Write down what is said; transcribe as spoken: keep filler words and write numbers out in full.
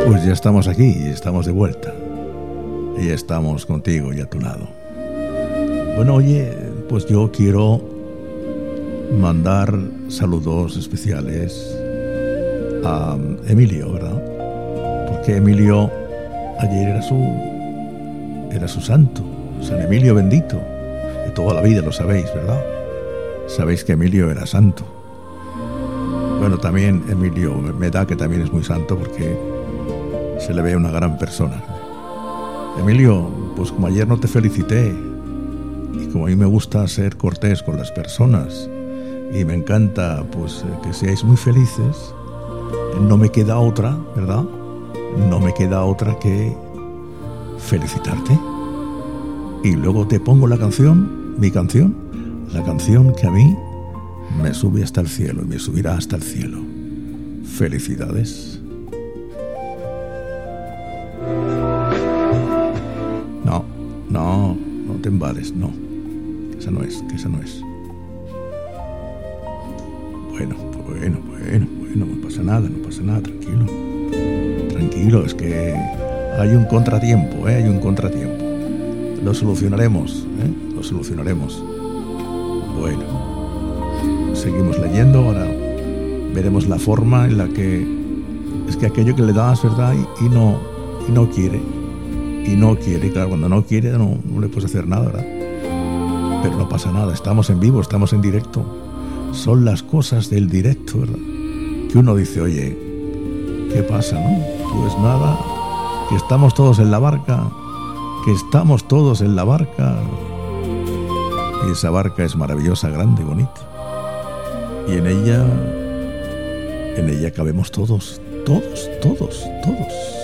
Pues ya estamos aquí, estamos de vuelta. Y estamos contigo y a tu lado. Bueno, oye, pues yo quiero mandar saludos especiales a Emilio, ¿verdad? Porque Emilio ayer era su era su santo, San Emilio bendito. De toda la vida lo sabéis, ¿verdad? Sabéis que Emilio era santo. Bueno, también Emilio me da que también es muy santo porque se le ve una gran persona. Emilio, pues como ayer no te felicité y como a mí me gusta ser cortés con las personas y me encanta pues que seáis muy felices, no me queda otra, ¿verdad? No me queda otra que felicitarte. Y luego te pongo la canción, mi canción, la canción que a mí me sube hasta el cielo y me subirá hasta el cielo. Felicidades. No, no, no te embales, no. Que esa no es, que esa no es. Bueno, bueno, bueno, bueno, no pasa nada, no pasa nada, tranquilo. Tranquilo, es que hay un contratiempo, ¿eh? Hay un contratiempo. Lo solucionaremos, ¿eh? Lo solucionaremos. Bueno, seguimos leyendo, ahora veremos la forma en la que es que aquello que le das, ¿verdad? Y, y no y no quiere. Y no quiere, claro, cuando no quiere no, no le puedes hacer nada, ¿verdad? Pero no pasa nada, estamos en vivo, estamos en directo. Son las cosas del directo, ¿verdad? Que uno dice, oye, ¿qué pasa, no? Pues nada, que estamos todos en la barca, que estamos todos en la barca. Y esa barca es maravillosa, grande, bonita. Y en ella, en ella cabemos todos, todos, todos, todos.